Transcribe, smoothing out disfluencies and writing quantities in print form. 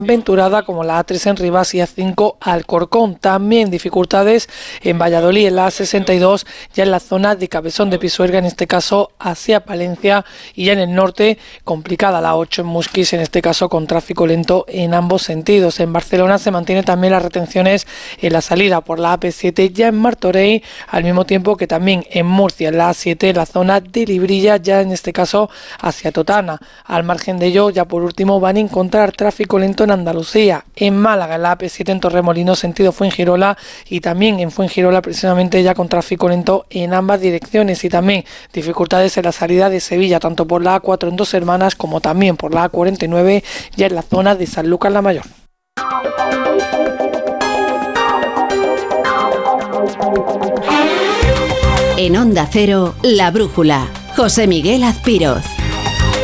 Venturada, como la A3 en Rivas y A5 Alcorcón. También dificultades en Valladolid, en la A62, ya en la zona de Cabezón de Pisuerga, en este caso hacia Palencia, y ya en el norte complicada la 8 en Musquis, en este caso con tráfico lento en ambos sentidos. En Barcelona se mantiene también las retenciones en la salida por la AP7 ya en Martorell, al mismo tiempo que también en Murcia, en la A7, en la zona de Librilla, ya en este caso hacia Totana. Al margen de ello, ya por último, van a encontrar tráfico lento en Andalucía, en Málaga, en la AP7 en Torremolinos, sentido Fuengirola, y también en Fuengirola precisamente ya con tráfico lento en ambas direcciones, y también dificultades en la salida de Sevilla, tanto por la A4 en Dos Hermanas como también por la A49 ya en la zona de Sanlúcar la Mayor. En Onda Cero, La Brújula, José Miguel Azpiroz.